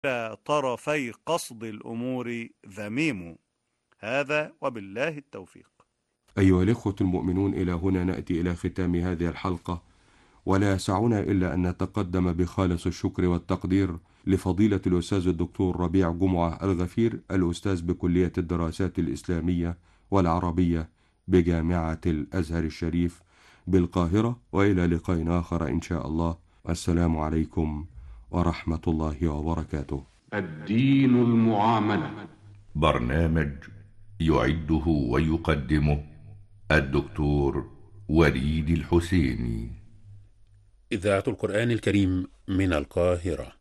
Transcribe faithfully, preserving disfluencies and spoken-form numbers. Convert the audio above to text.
طرفي قصد الأمور ذميم. هذا وبالله التوفيق. أيها الإخوة المؤمنون، إلى هنا نأتي إلى ختام هذه الحلقة، ولا يسعنا إلا أن نتقدم بخالص الشكر والتقدير لفضيلة الأستاذ الدكتور ربيع جمعة الغفير، الأستاذ بكلية الدراسات الإسلامية والعربية بجامعة الأزهر الشريف بالقاهرة. وإلى لقاء آخر إن شاء الله. السلام عليكم ورحمة الله وبركاته. الدين المعاملة، برنامج يعده ويقدمه الدكتور وليد الحسيني. إذاعة القرآن الكريم من القاهرة.